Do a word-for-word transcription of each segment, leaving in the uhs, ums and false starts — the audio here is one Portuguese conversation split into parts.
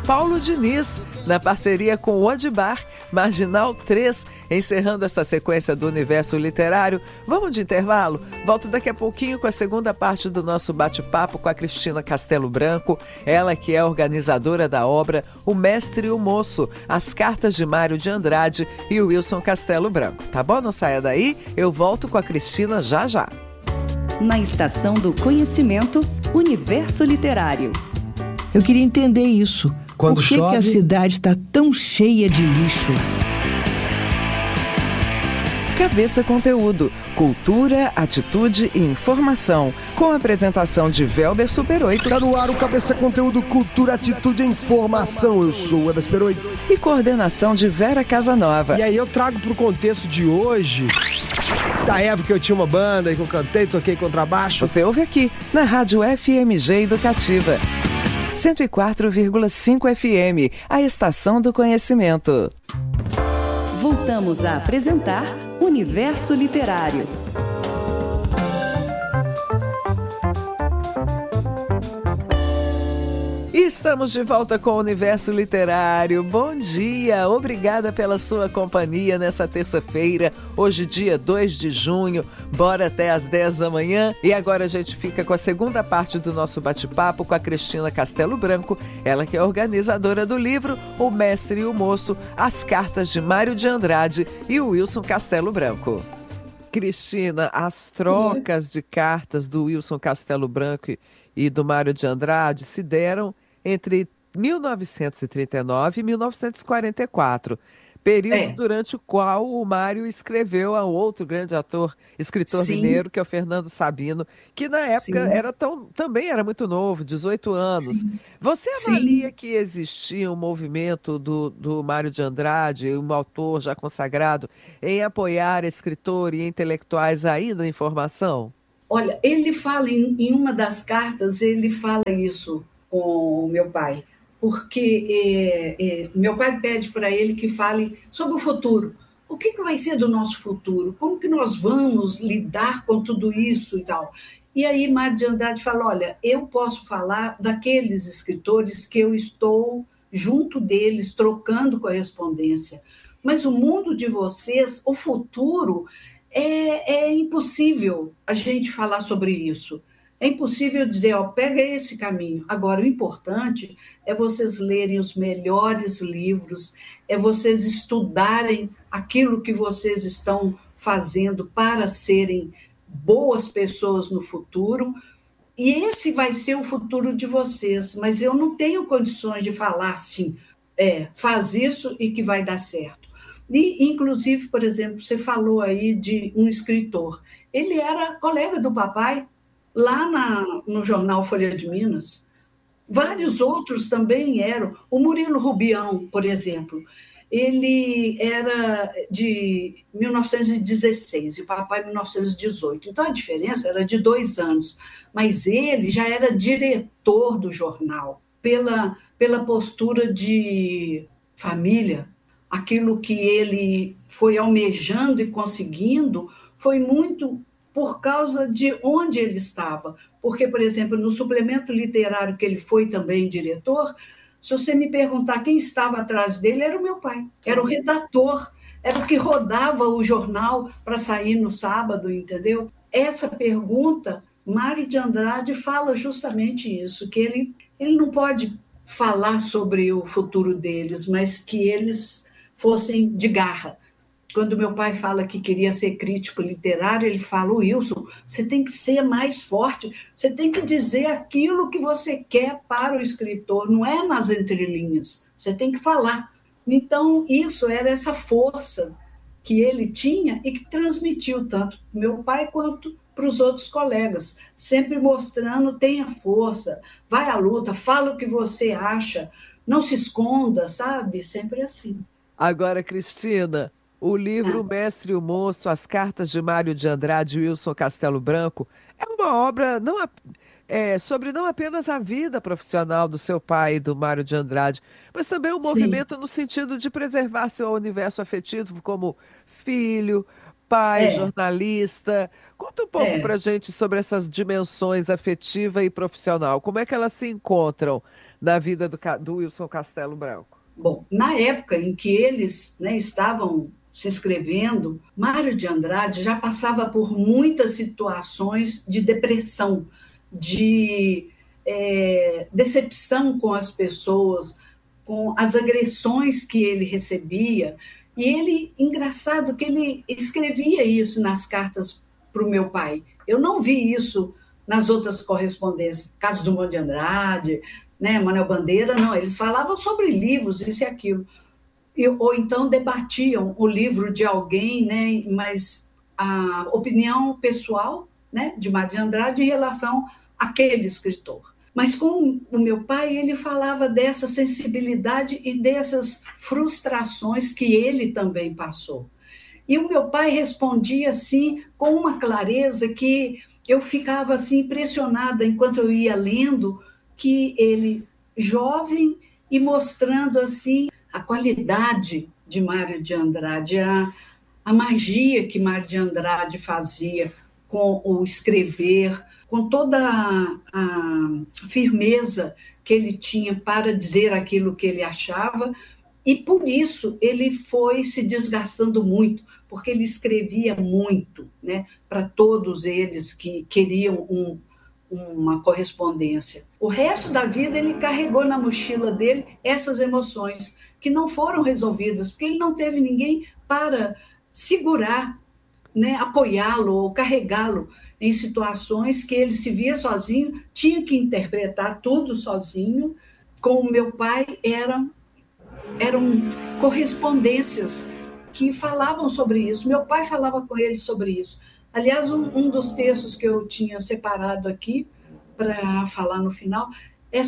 Paulo Diniz, na parceria com o Odibar, Marginal três, encerrando esta sequência do universo literário. Vamos de intervalo? Volto daqui a pouquinho com a segunda parte do nosso bate-papo com a Cristina Castelo Branco, ela que é organizadora da obra O Mestre e o Moço, as cartas de Mário de Andrade e o Wilson Castelo Branco. Tá bom? Não saia daí, eu volto com a Cristina já já. Na Estação do Conhecimento, Universo Literário. Eu queria entender isso. Quando Por que, chove... que a cidade está tão cheia de lixo? Cabeça Conteúdo, cultura, atitude e informação. Com a apresentação de Velber Super oito. Tá no ar o Cabeça Conteúdo, cultura, atitude e informação. Eu sou o Velber Super oito. E coordenação de Vera Casanova. E aí eu trago pro contexto de hoje, da época que eu tinha uma banda e que eu cantei, toquei contrabaixo. Você ouve aqui, na Rádio F M G Educativa. cento e quatro vírgula cinco F M, a Estação do Conhecimento. Voltamos a apresentar Universo Literário. Estamos de volta com o Universo Literário. Bom dia, obrigada pela sua companhia nessa terça-feira, hoje dia dois de junho, bora até às dez da manhã. E agora a gente fica com a segunda parte do nosso bate-papo com a Cristina Castelo Branco, ela que é organizadora do livro O Mestre e o Moço, as cartas de Mário de Andrade e o Wilson Castelo Branco. Cristina, as trocas de cartas do Wilson Castelo Branco e do Mário de Andrade se deram entre mil novecentos e trinta e nove e mil novecentos e quarenta e quatro, período é. durante o qual o Mário escreveu a outro grande ator, escritor Sim. mineiro, que é o Fernando Sabino, que na época era tão, também era muito novo, dezoito anos. Sim. Você avalia Sim. que existia um movimento do, do Mário de Andrade, um autor já consagrado, em apoiar escritor e intelectuais ainda em formação? Olha, ele fala em, em uma das cartas, ele fala isso com o meu pai, porque é, é, meu pai pede para ele que fale sobre o futuro. O que, que vai ser do nosso futuro? Como que nós vamos lidar com tudo isso e tal? E aí Mário de Andrade fala, olha, eu posso falar daqueles escritores que eu estou junto deles, trocando correspondência, mas o mundo de vocês, o futuro, é, é impossível a gente falar sobre isso. É impossível dizer, ó, pega esse caminho. Agora, o importante é vocês lerem os melhores livros, é vocês estudarem aquilo que vocês estão fazendo para serem boas pessoas no futuro, e esse vai ser o futuro de vocês, mas eu não tenho condições de falar assim, é, faz isso e que vai dar certo. E, inclusive, por exemplo, você falou aí de um escritor. Ele era colega do papai, lá na, no jornal Folha de Minas. Vários outros também eram. O Murilo Rubião, por exemplo, ele era de mil novecentos e dezesseis e o papai mil novecentos e dezoito. Então, a diferença era de dois anos. Mas ele já era diretor do jornal, pela, pela postura de família. Aquilo que ele foi almejando e conseguindo foi muito por causa de onde ele estava. Porque, por exemplo, no suplemento literário que ele foi também diretor, se você me perguntar quem estava atrás dele, era o meu pai, era o redator, era o que rodava o jornal para sair no sábado, entendeu? Essa pergunta, Mário de Andrade fala justamente isso, que ele, ele não pode falar sobre o futuro deles, mas que eles fossem de garra. Quando meu pai fala que queria ser crítico literário, ele fala, Wilson, você tem que ser mais forte, você tem que dizer aquilo que você quer para o escritor, não é nas entrelinhas, você tem que falar. Então, isso era essa força que ele tinha e que transmitiu tanto para meu pai quanto para os outros colegas, sempre mostrando, tenha força, vai à luta, fala o que você acha, não se esconda, sabe? Sempre assim. Agora, Cristina, o livro O Mestre e o Moço, as cartas de Mário de Andrade e Wilson Castelo Branco, é uma obra não, é, sobre não apenas a vida profissional do seu pai, do Mário de Andrade, mas também um movimento Sim. no sentido de preservar seu universo afetivo como filho, pai, É, jornalista. Conta um pouco é. pra gente sobre essas dimensões afetiva e profissional. Como é que elas se encontram na vida do, Ca- do Wilson Castelo Branco? Bom, na época em que eles, né, estavam se escrevendo, Mário de Andrade já passava por muitas situações de depressão, de é, decepção com as pessoas, com as agressões que ele recebia. E ele, engraçado que ele escrevia isso nas cartas para o meu pai. Eu não vi isso nas outras correspondências, caso do Monte de Andrade, né, Manuel Bandeira, não, eles falavam sobre livros, isso e aquilo. E, ou então debatiam o livro de alguém, né, mas a opinião pessoal, né, de Mário de Andrade em relação àquele escritor. Mas com o meu pai, ele falava dessa sensibilidade e dessas frustrações que ele também passou. E o meu pai respondia assim, com uma clareza que eu ficava assim impressionada enquanto eu ia lendo, que ele, jovem e mostrando assim a qualidade de Mário de Andrade, a, a magia que Mário de Andrade fazia com o escrever, com toda a, a firmeza que ele tinha para dizer aquilo que ele achava, e por isso ele foi se desgastando muito, porque ele escrevia muito, né, para todos eles que queriam um, uma correspondência. O resto da vida ele carregou na mochila dele essas emoções que não foram resolvidas, porque ele não teve ninguém para segurar, né, apoiá-lo ou carregá-lo em situações que ele se via sozinho, tinha que interpretar tudo sozinho. Com o meu pai eram, eram correspondências que falavam sobre isso. Meu pai falava com ele sobre isso. Aliás, um, um dos textos que eu tinha separado aqui para falar no final é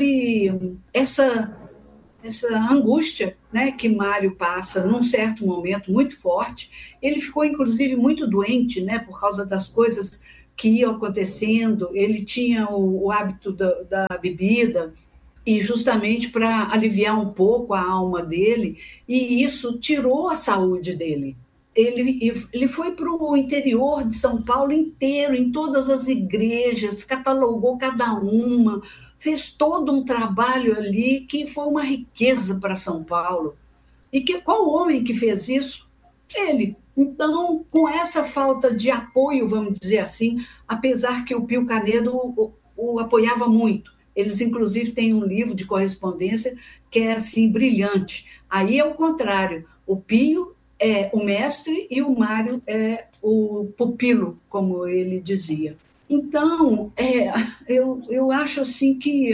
sobre essa, essa angústia, né, que Mário passa num certo momento muito forte. Ele ficou, inclusive, muito doente, né, por causa das coisas que iam acontecendo. Ele tinha o, o hábito da, da bebida, e justamente para aliviar um pouco a alma dele, e isso tirou a saúde dele. Ele, ele foi para o interior de São Paulo inteiro, em todas as igrejas, catalogou cada uma, fez todo um trabalho ali que foi uma riqueza para São Paulo. E que, qual homem que fez isso? Ele. Então, com essa falta de apoio, vamos dizer assim, apesar que o Pio Canedo o, o apoiava muito, eles, inclusive, têm um livro de correspondência que é, assim, brilhante. Aí é o contrário. O Pio é o mestre e o Mário é o pupilo, como ele dizia. Então, é, eu, eu acho, assim, que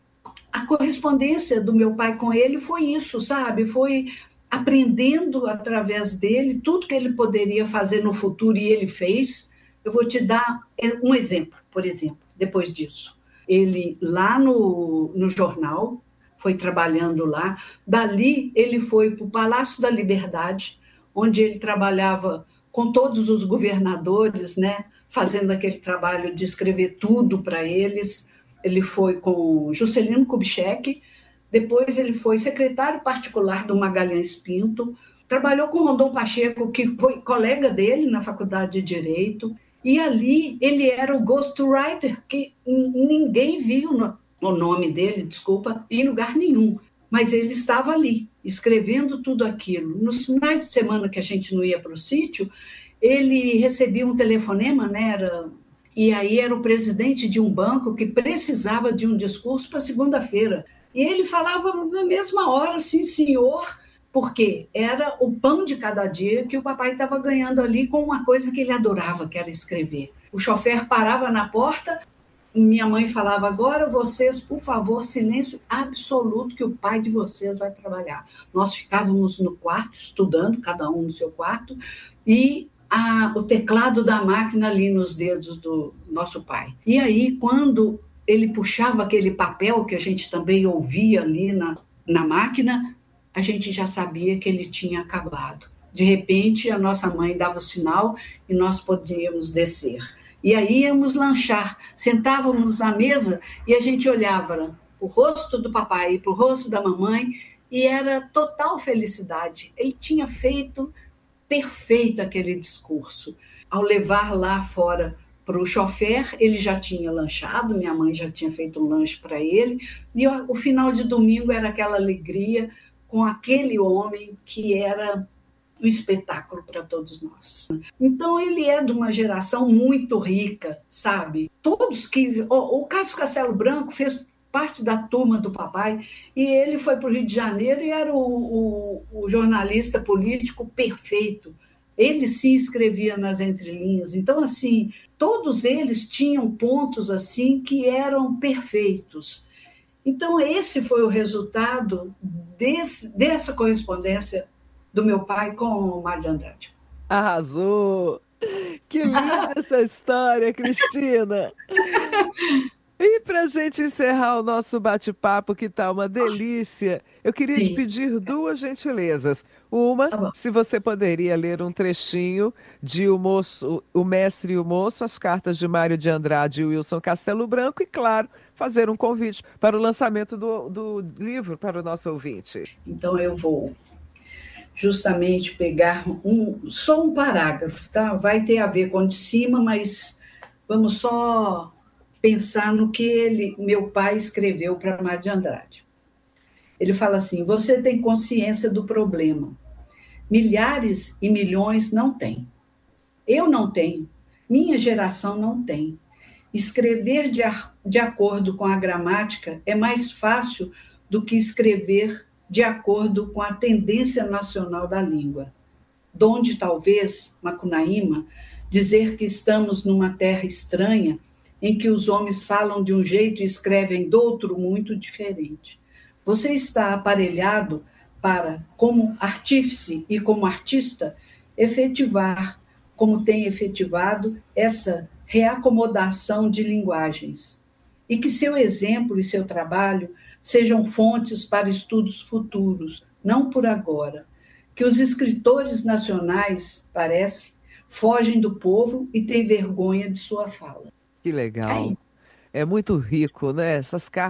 a correspondência do meu pai com ele foi isso, sabe? Foi aprendendo através dele tudo que ele poderia fazer no futuro e ele fez. Eu vou te dar um exemplo, por exemplo, depois disso. Ele, lá no, no jornal, foi trabalhando lá. Dali, ele foi para o Palácio da Liberdade, onde ele trabalhava com todos os governadores, né, fazendo aquele trabalho de escrever tudo para eles. Ele foi com Juscelino Kubitschek, depois ele foi secretário particular do Magalhães Pinto, trabalhou com Rondon Pacheco, que foi colega dele na Faculdade de Direito, e ali ele era o ghostwriter, que ninguém viu o nome dele, desculpa, em lugar nenhum. Mas ele estava ali, escrevendo tudo aquilo. Nos finais de semana que a gente não ia para o sítio, ele recebia um telefonema, né? Era, e aí era o presidente de um banco que precisava de um discurso para segunda-feira. E ele falava na mesma hora, sim, senhor, porque era o pão de cada dia que o papai estava ganhando ali com uma coisa que ele adorava, que era escrever. O chofer parava na porta, minha mãe falava, agora vocês, por favor, silêncio absoluto, que o pai de vocês vai trabalhar. Nós ficávamos no quarto, estudando, cada um no seu quarto, e a, o teclado da máquina ali nos dedos do nosso pai. E aí, quando ele puxava aquele papel que a gente também ouvia ali na, na máquina, a gente já sabia que ele tinha acabado. De repente, a nossa mãe dava o sinal e nós podíamos descer. E aí íamos lanchar, sentávamos na mesa e a gente olhava para o rosto do papai e para o rosto da mamãe e era total felicidade. Ele tinha feito perfeito aquele discurso. Ao levar lá fora para o chofer, ele já tinha lanchado, minha mãe já tinha feito um lanche para ele, e o, o final de domingo era aquela alegria com aquele homem que era um espetáculo para todos nós. Então, ele é de uma geração muito rica, sabe? Todos que... O, o Carlos Castelo Branco fez parte da turma do papai, e ele foi para o Rio de Janeiro e era o, o, o jornalista político perfeito. Ele se escrevia nas entrelinhas. Então, assim, todos eles tinham pontos assim que eram perfeitos. Então, esse foi o resultado desse, dessa correspondência do meu pai com o Mário de Andrade. Arrasou! Que linda essa história, Cristina! E para a gente encerrar o nosso bate-papo, que tá uma delícia, eu queria Sim. te pedir duas gentilezas. Uma, Tá bom. se você poderia ler um trechinho de O Moço, O Mestre e o Moço, as cartas de Mário de Andrade e Wilson Castelo Branco, e, claro, fazer um convite para o lançamento do, do livro para o nosso ouvinte. Então, eu vou justamente pegar um, só um parágrafo, tá? Vai ter a ver com o de cima, mas vamos só pensar no que ele, meu pai escreveu para Mário de Andrade. Ele fala assim: você tem consciência do problema. Milhares e milhões não têm. Eu não tenho. Minha geração não tem. Escrever de, ar, de acordo com a gramática é mais fácil do que escrever de acordo com a tendência nacional da língua. Donde, talvez, Macunaíma, dizer que estamos numa terra estranha em que os homens falam de um jeito e escrevem do outro muito diferente. Você está aparelhado para, como artífice e como artista, efetivar, como tem efetivado, essa reacomodação de linguagens. E que seu exemplo e seu trabalho sejam fontes para estudos futuros, não por agora. Que os escritores nacionais, parece, fogem do povo e têm vergonha de sua fala. Que legal. É muito rico, né? Essas cartas